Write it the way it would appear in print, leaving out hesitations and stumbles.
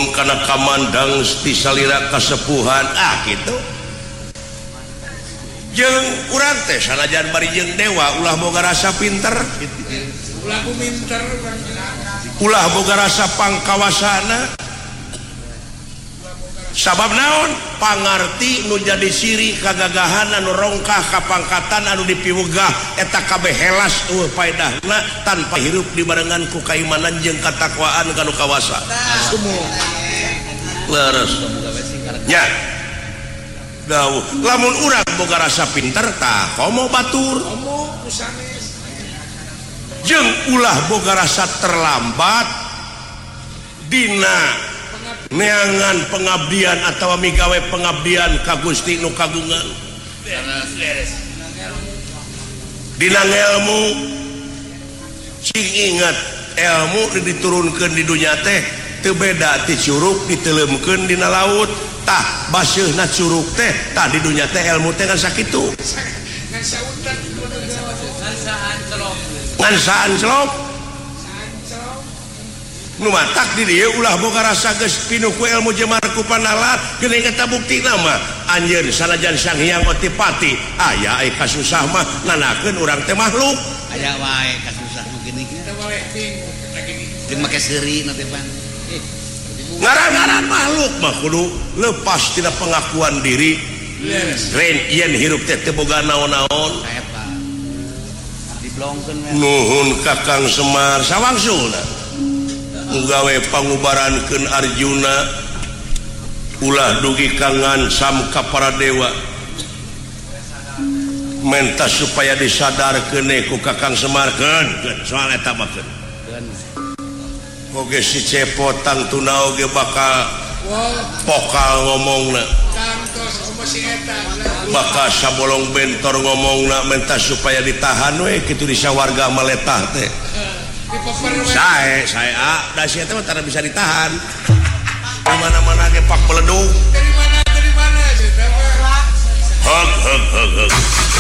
ngomong karena kamandang di salira kasepuhan gitu jeung urang teh sanajan bari jeung dewa ulah boga rasa pinter ulah boga rasa pangkawasana sabab naon pangarti nu jadi siri kagagahan anu rongkah kapangkatan anu dipiwegah eta kabeh helas paedahna tanpa hirup dibarengan ku kaimanan jeung katakwaan kanu kawasa leres nya dawuh lamun urang boga rasa pinter tah komo batur jeung ulah boga rasa terlambat dina neangan pengabdian atau migawe pengabdian ka Gusti nu kagungan dina ilmu sing ingat ilmu diturunkeun di dunya teh teu beda ti curug diteuleumkeun dina laut tah baseuna curug teh tah di dunya teh ilmu teh ngan sakitu ngan saan celok nu matak di dieu ulah boga rasa geus pinuh ku ilmu jemar ku panalat geuning eta bukti nama anjeun sanajan Sang Hyang Otipati aya kasusah mah nganakeun urang teh makhluk aya wae kasusah nu geuning teh wae ting make seuri na teh pan ngaran-ngaran makhluk mah kudu lepas tina pengakuan diri yen hirup teh teu boga naon-naon eta diblongkeun nuhun Kakang Semar sawangsulna gawe pangubarankeun Arjuna ulah dugi kangan samka para dewa menta supaya disadarkeun ku Kakang Semar keun soal eta mah keun oge si cepotang tuna oge bakal pokal ngomongna bakal sabolong bentor ngomongna menta supaya ditahan we kitu di sawarga maletah teh saya da sia teh tara bisa ditahan di mana-mana ge pak meledung dari mana heg